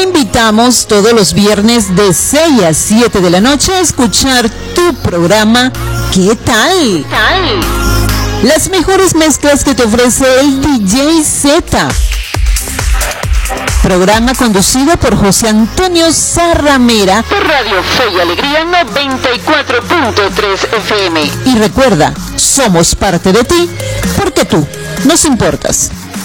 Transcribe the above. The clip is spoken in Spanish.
invitamos todos los viernes de 6 a 7 de la noche a escuchar tu programa ¿Qué tal? Las mejores mezclas que te ofrece el DJ Z. Programa conducido por José Antonio Zarramera por Radio Fe y Alegría 94.3 FM. Y recuerda, somos parte de ti porque tú nos importas.